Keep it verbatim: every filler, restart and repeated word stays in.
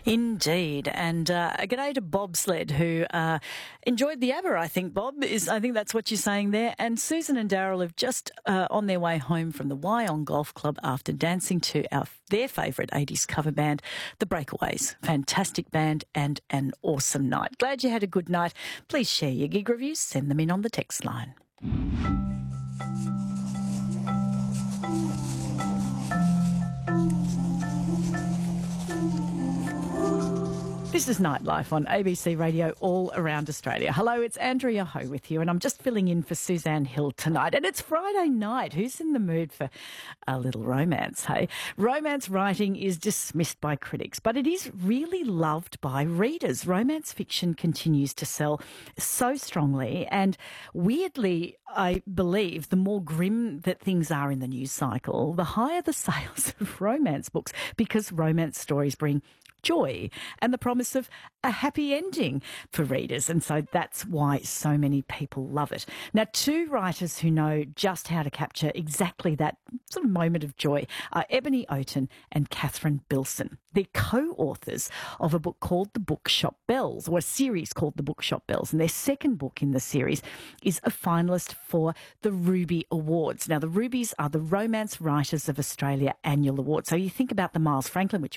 Indeed. And uh, a g'day to Bob Sled, who uh, enjoyed the ABBA, I think, Bob. is I think that's what you're saying there. And Susan and Daryl have just uh, on their way home from the Wyong Golf Club after dancing to our their favourite eighties cover band, The Breakaways. Fantastic band and an awesome night. Glad you had a good night. Please share your gig reviews. Send them in on the text line. This is Nightlife on A B C Radio all around Australia. Hello, it's Andrea Ho with you, and I'm just filling in for Suzanne Hill tonight. And it's Friday night. Who's in the mood for a little romance, hey? Romance writing is dismissed by critics, but it is really loved by readers. Romance fiction continues to sell so strongly, and weirdly, I believe the more grim that things are in the news cycle, the higher the sales of romance books, because romance stories bring joy and the promise of a happy ending for readers. And so that's why so many people love it. Now, two writers who know just how to capture exactly that sort of moment of joy are Ebony Oaten and Catherine Bilson. They're co-authors of a book called The Bookshop Bells, or a series called The Bookshop Bells. And their second book in the series is a finalist for the Ruby Awards. Now, the Rubies are the Romance Writers of Australia annual award. So you think about the Miles Franklin, which